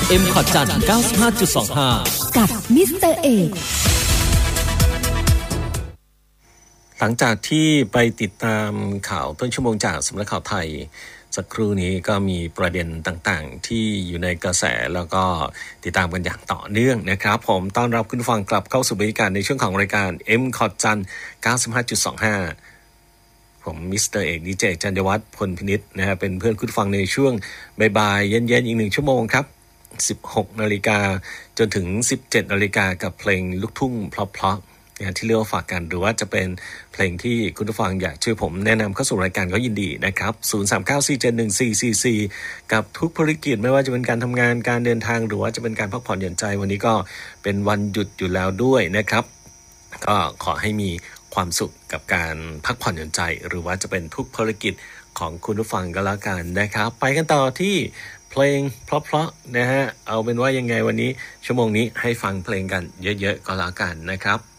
M ขอจัน 95.25 กับมิสเตอร์เอกหลังจากที่ไปติดตามข่าวต้นชั่วโมงจากสำนักข่าวไทยสักครู่นี้ก็มีประเด็นต่างๆที่อยู่ในกระแสแล้วก็ติดตามกันอย่างต่อเนื่องนะครับผมต้อนรับคุณผู้ฟังกลับเข้าสู่บรรยากาศในช่วงของรายการ M ขอจัน 95.25 ผมมิสเตอร์เอกดีเจจันยวัฒน์พลพินิจนะฮะเป็นเพื่อนคุณผู้ฟังในช่วงบ่ายๆเย็นๆอีก1ชั่วโมงครับ 16 นาฬิกาจนถึง 17 นาฬิกากับเพลงลูกทุ่งเพราะที่เลือกฝากกันหรือว่าจะเป็นเพลงที่คุณผู้ฟังอยากช่วยผมแนะนำเข้าสู่รายการก็ยินดีนะครับ 0394714444 กับทุกภารกิจไม่ว่าจะเป็นการทำงานการเดินทางหรือว่าจะเป็นการพักผ่อนหย่อนใจวันนี้ก็เป็นวันหยุดอยู่แล้วด้วยนะครับก็ขอให้มีความสุขกับการพักผ่อนหย่อนใจหรือว่าจะเป็นทุกภารกิจของคุณผู้ฟังก็แล้วกันนะครับไปกันต่อที่เพลงเพราะๆนะฮะเอาเป็นว่ายังไงวันนี้ชั่วโมงนี้ให้ฟังเพลงกันเยอะๆก็แล้วกันนะครับ